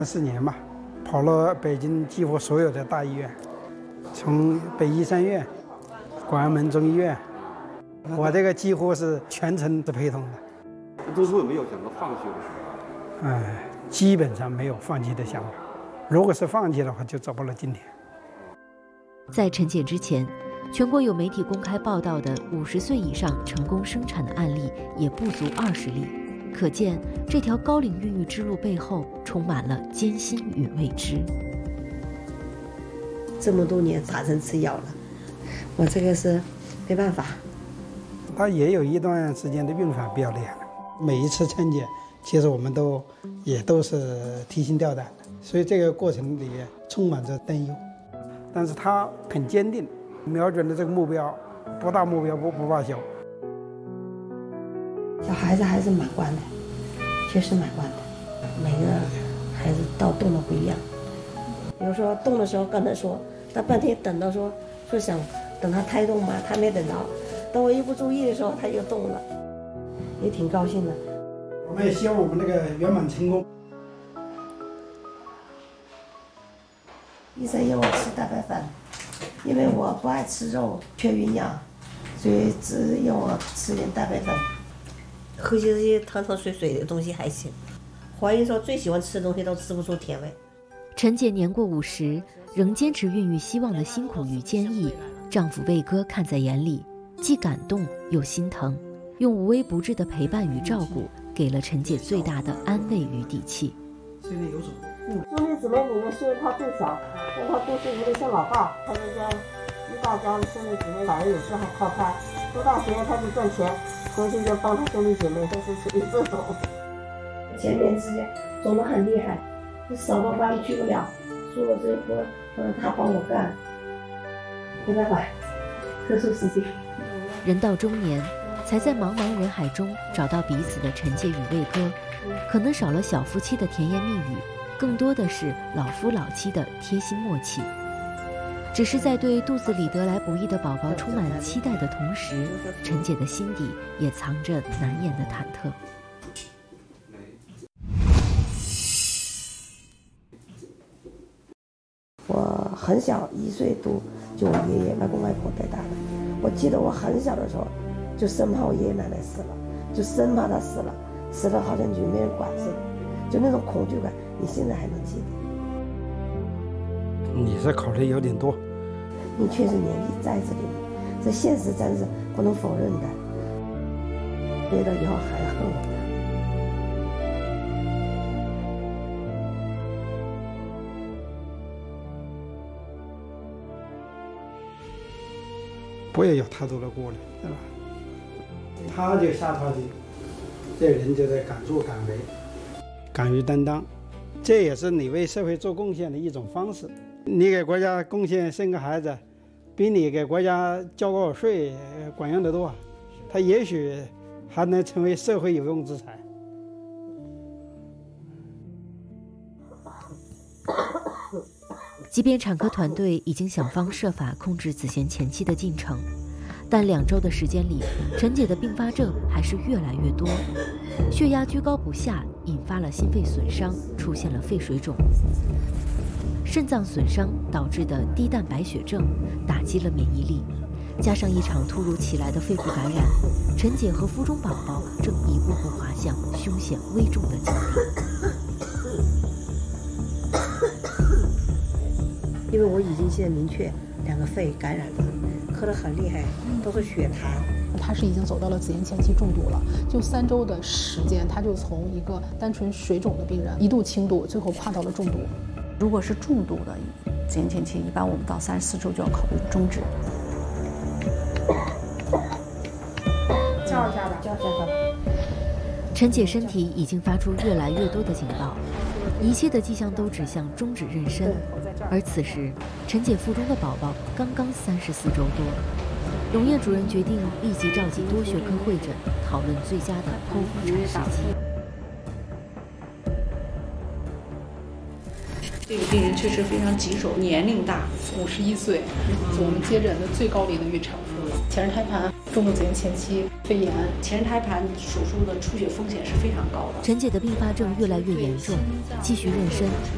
4年吧，跑了北京几乎所有的大医院，从北医三院、广安门中医院，我这个几乎是全程是陪同的。 当初有没有想过放弃的时候？ 基本上没有放弃的想法。如果是放弃的话，就走不了今天。 在陈姐之前，全国有媒体公开报道的50岁以上成功生产的案例也不足20例，可见这条高龄孕育之路背后充满了艰辛与未知。 这么多年打针吃药了，我这个是没办法。 她也有一段时间的孕反比较厉害，每一次产检，其实我们也都是提心吊胆的，所以这个过程里面充满着担忧。但是她很坚定，瞄准了这个目标，不大目标不罢休。 小孩子还是蛮惯的，确实蛮惯的。每个孩子到动的不一样，比如说动的时候跟他说，他半天等到说想等他胎动嘛，他没等到，等我一不注意的时候他就动了，也挺高兴的。 我们也希望我们那个圆满成功。 医生要我吃大白饭，因为我不爱吃肉，缺营养，所以只要我吃点大白饭。喝些这些汤汤水水的东西还行。怀孕时候最喜欢吃的东西都吃不出甜味。 陈姐年过50，仍坚持孕育希望的辛苦与坚毅，丈夫魏哥看在眼里，既感动又心疼，用无微不至的陪伴与照顾，给了陈姐最大的安慰与底气。 现在有种兄弟姊妹里面，虽然他最小，但他都是有点像老大。他们家一大家的兄弟姊妹，老人有时还靠他。读大学他就赚钱，回去就帮他兄弟姐妹，都是属于这种。前面之间走得很厉害，少到班去不了，出了这活他帮我干，没办法，特殊时期。 人到中年，才在茫茫人海中找到彼此的陈姐与魏哥，可能少了小夫妻的甜言蜜语，更多的是老夫老妻的贴心默契。只是在对肚子里得来不易的宝宝充满期待的同时，陈姐的心底也藏着难言的忐忑。 我很小，1岁多就我爷爷外公外婆带大的。我记得我很小的时候，就生怕我爷爷奶奶死了，就生怕他死了，死了好像就没人管似的，就那种恐惧感，你现在还能记得。 你是考虑有点多。 你确实年纪在这里，这现实真是不能否认的。别的以后还恨我的。 不要有太多的顾虑，对吧？他就下套去，这人就得敢作敢为，敢于担当，这也是你为社会做贡献的一种方式。你给国家贡献生个孩子，比你给国家交个税管用得多，他也许还能成为社会有用之才。 即便产科团队已经想方设法控制子贤前期的进程，但2周的时间里，陈姐的并发症还是越来越多，血压居高不下，引发了心肺损伤，出现了肺水肿。肾脏损伤导致的低蛋白血症打击了免疫力，加上一场突如其来的肺部感染，陈姐和腹中宝宝正一步步滑向凶险危重的境地。 因为我已经现在明确2个肺感染了，咳得很厉害，都是血痰。 他是已经走到了子痫前期中毒了，就3周的时间，他就从一个单纯水肿的病人一度轻度，最后跨到了重度。 如果是重度的子痫前期，一般我们到34周就要考虑终止。 叫一下吧， 叫一下吧。 陈姐身体已经发出越来越多的警报，一切的迹象都指向终止妊娠。而此时，陈姐腹中的宝宝刚刚34周多，龙燕主任决定立即召集多学科会诊，讨论最佳的剖腹产时机。 这个病人确实非常棘手，年龄大 ，51岁，是我们接诊的最高龄的孕产妇了。前置胎盘、重度子痫前期、肺炎， 前置胎盘手术的出血风险是非常高的。 陈姐的并发症越来越严重，继续妊娠